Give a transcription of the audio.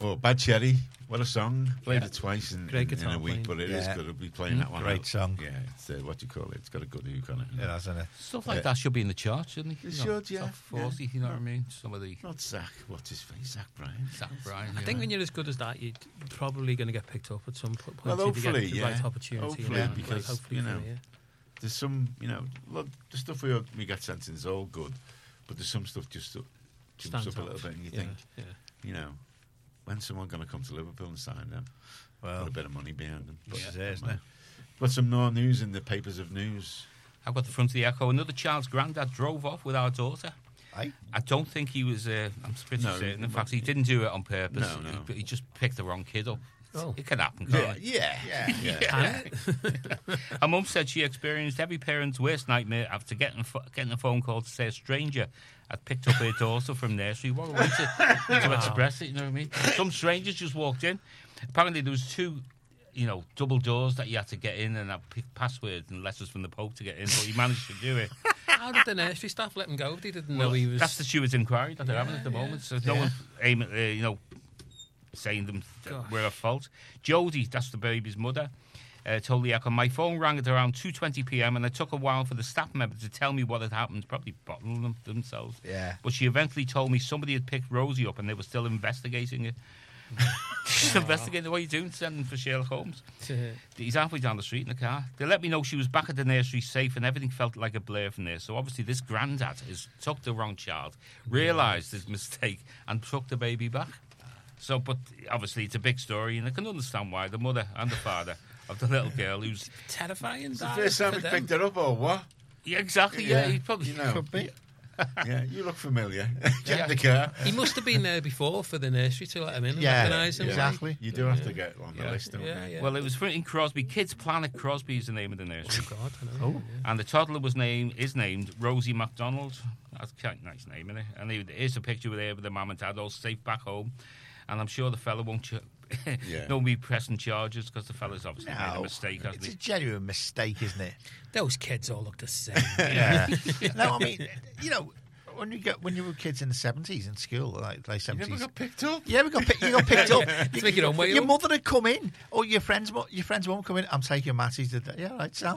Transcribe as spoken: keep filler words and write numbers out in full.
Oh, Bad Cherry. What a song. Played it twice in, Great in, in a week, guitar but it Yeah. is good. I'll be playing that one. Great out. song. Yeah, it's, uh, what do you call it? It's got a good hook on it. It has, hasn't it? Stuff like that should be in the charts, shouldn't it? It You know, should, yeah, Top forty, yeah. you know what I mean? Some of the Not Zach. What's his face? Zach Bryan. Zach Bryan. I think when you're as good as that, you're probably going to get picked up at some po- point. Well, if you hopefully, get the yeah. right opportunity. Hopefully, yeah. because, hopefully you for know, me, yeah. There's some, you know, look, the stuff we, we get sent in is all good, but there's some stuff just uh, jumps Stands up a out. little bit, and you Yeah, think, yeah. you know, when's someone going to come to Liverpool and sign them? Well, Put a bit of money behind them. this But, is it, isn't it? Got some more news in the papers of news. I've got the front of the Echo. Another child's granddad drove off with our daughter. Aye? I don't think he was. Uh, I'm pretty No, certain. In but- fact, he didn't do it on purpose. No, no. He, he just picked the wrong kid up. Oh. It can happen, can't it? yeah, yeah, yeah. Can it? Her mum said she experienced every parent's worst nightmare after getting fo- getting a phone call to say a stranger had picked up her daughter from nursery. What a way to, to express it, you know what I mean? Some strangers just walked in. Apparently there was two, you know, double doors that you had to get in and have p- passwords and letters from the Pope to get in, but he managed to do it. How did the nursery staff let him go if they didn't know he was... That's the steward's inquiry that they're Yeah, having at the yeah. moment. So there's no Yeah. one aiming, uh, you know, saying them that Gosh. we're at fault. Jodie, that's the baby's mother, uh, told the Echo, my phone rang at around two twenty p.m. and it took a while for the staff member to tell me what had happened, probably bottling them themselves. Yeah. But she eventually told me somebody had picked Rosie up and they were still investigating it. Still investigating. What are you doing? Sending for Sherlock Holmes. He's halfway down the street in the car. They let me know she was back at the nursery safe and everything felt like a blur from there. So obviously this granddad has took the wrong child, realised his mistake and took the baby back. So, but obviously it's a big story and I can understand why the mother and the father of the little girl who's... Terrifying. It's the that first time for we them. picked it up, or what? Yeah, exactly, yeah. Yeah, he probably... you know. could be. Yeah, you look familiar. Get Yeah. in the car. He must have been there before for the nursery to let him in and Yeah, recognise him. exactly. You do have to get on the Yeah. list, don't Yeah, you? yeah. Well, it was for- in Crosby. Kids Planet Crosby is the name of the nursery. Oh, God, I know. Oh. And the toddler was named is named Rosie MacDonald. That's quite a nice name, isn't it? And here's a picture with her with the mum and dad all safe back home. And I'm sure the fella won't ch- Yeah. no be pressing charges because the fella's obviously made a No, mistake, hasn't it's he? a genuine mistake, isn't it? Those kids all look the same. Yeah. No, I mean, you know, when you get when you were kids in the seventies in school, like late You seventies. never got picked up. Yeah, we got pick, you got picked up. Take it on way Your up. mother had come in, or your friends, mo- your friends won't come in. I'm taking Matty's today. Yeah, right, Sam.